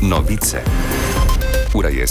Novice. Ura je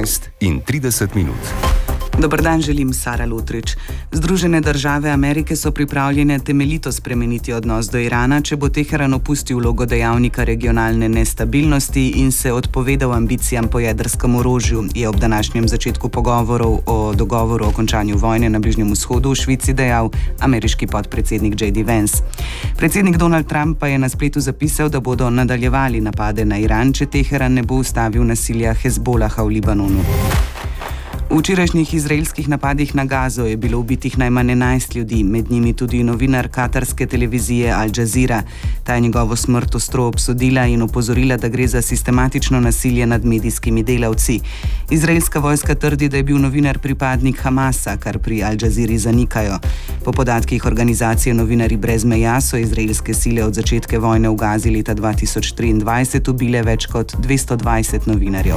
17:30. Dober dan, želim Sara Lotrič. Združene države Amerike so pripravljene temeljito spremeniti odnos do Irana, če bo Teheran opustil vlogo dejavnika regionalne nestabilnosti in se odpovedal ambicijam po jedrskem orožju, je ob današnjem začetku pogovorov o dogovoru o končanju vojne na Bližnjem vzhodu v Švici dejal ameriški podpredsednik J.D. Vance. Predsednik Donald Trump pa je na spletu zapisal, da bodo nadaljevali napade na Iran, če Teheran ne bo ustavil nasilja Hezbolaha v Libanonu. V včerajšnjih izraelskih napadih na Gazo je bilo ubitih najmanj 11 ljudi, med njimi tudi novinar katarske televizije Al Jazeera. Ta je njegovo smrt ostro obsodila in opozorila, da gre za sistematično nasilje nad medijskimi delavci. Izraelska vojska trdi, da je bil novinar pripadnik Hamasa, kar pri Al Jazeeri zanikajo. Po podatkih organizacije Novinarji brez meja so izraelske sile od začetka vojne v Gazi leta 2023 ubile več kot 220 novinarjev.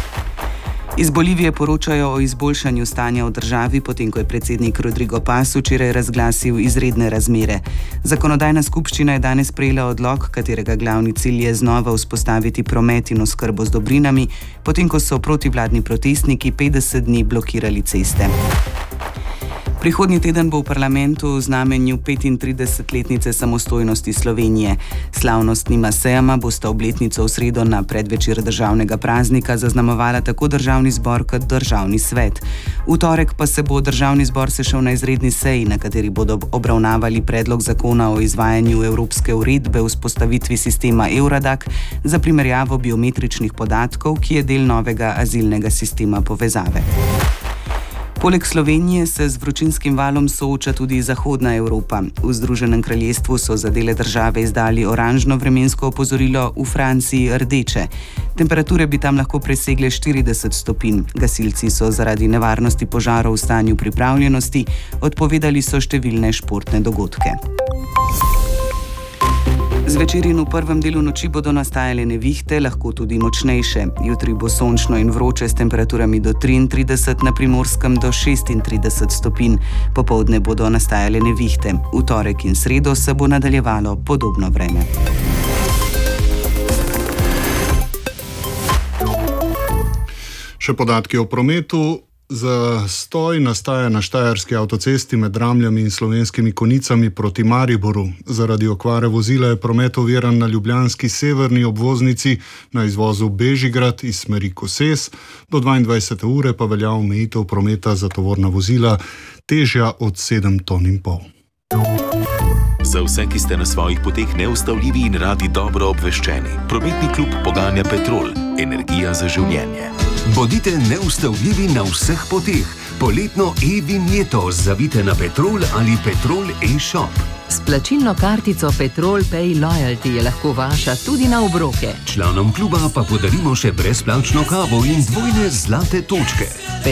Iz Bolivije poročajo o izboljšanju stanja v državi, potem ko je predsednik Rodrigo Paz včeraj razglasil izredne razmere. Zakonodajna skupščina je danes sprejela odlok, katerega glavni cilj je znova vzpostaviti promet in oskrbo z dobrinami, potem ko so protivladni protestniki 50 dni blokirali ceste. Prihodnji teden bo v parlamentu v znamenju 35-letnice samostojnosti Slovenije. Slavnostnima sejama bosta obletnico v sredo na predvečer državnega praznika zaznamovala tako državni zbor kot državni svet. V torek pa se bo državni zbor sešel na izredni seji, na kateri bodo obravnavali predlog zakona o izvajanju evropske uredbe o vzpostavitvi sistema Euradak za primerjavo biometričnih podatkov, ki je del novega azilnega sistema povezave. Poleg Slovenije se z vročinskim valom sooča tudi Zahodna Evropa. V Združenem kraljestvu so za dele države izdali oranžno vremensko opozorilo, v Franciji rdeče. Temperature bi tam lahko presegle 40 stopinj. Gasilci so zaradi nevarnosti požarov v stanju pripravljenosti, odpovedali so številne športne dogodke. Zvečer in v prvem delu noči bodo nastajale nevihte, lahko tudi močnejše. Jutri bo sončno in vroče s temperaturami do 33, na Primorskem do 36 stopinj. Popoldne bodo nastajale nevihte. V torek in sredo se bo nadaljevalo podobno vreme. Še podatki o prometu. Zastoj nastaja na štajerski avtocesti med Dramljami in Slovenskimi Konjicami proti Mariboru. Zaradi okvare vozila je promet oviran na ljubljanski severni obvoznici na izvozu Bežigrad iz smeri Koses. Do 22. ure pa velja omejitev prometa za tovorna vozila težja od 7,5 ton. Za vse, ki ste na svojih poteh neustavljivi in radi dobro obveščeni, prometni klub poganja Petrol, energija za življenje. Bodite neustavljivi na vseh poteh. Poletno e-vinjeto zavite na Petrol ali Petrol e-shop. S plačilno kartico Petrol Pay Loyalty je lahko vaša tudi na obroke. Članom kluba pa podarimo še brezplačno kavo in dvojne zlate točke.